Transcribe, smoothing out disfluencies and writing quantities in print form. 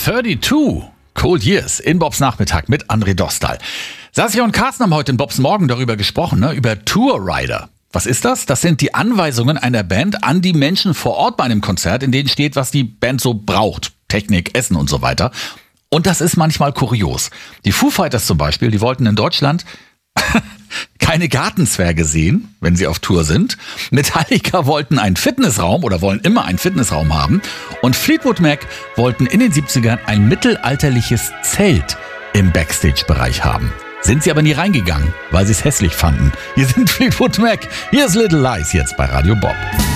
32 Cold Years in Bobs Nachmittag mit André Dostal. Saskia und Carsten haben heute in Bobs Morgen darüber gesprochen, über Tour Rider. Was ist das? Das sind die Anweisungen einer Band an die Menschen vor Ort bei einem Konzert, in denen steht, was die Band so braucht. Technik, Essen und so weiter. Und das ist manchmal kurios. Die Foo Fighters zum Beispiel, die wollten in Deutschland keine Gartenzwerge sehen, wenn sie auf Tour sind. Metallica wollten einen Fitnessraum oder wollen immer einen Fitnessraum haben. Und Fleetwood Mac wollten in den 70ern ein mittelalterliches Zelt im Backstage-Bereich haben. Sind sie aber nie reingegangen, weil sie es hässlich fanden. Hier sind Fleetwood Mac. Hier ist Little Lies jetzt bei Radio Bob.